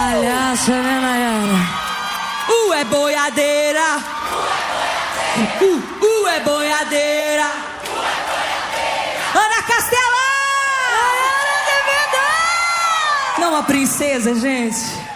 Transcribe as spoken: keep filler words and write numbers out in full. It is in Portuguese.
palhaça, né, Nayara? Uh, é boiadeira. Uh, uh, é boiadeira. Ana Castela! Nayara de verdade! Não, a princesa, gente.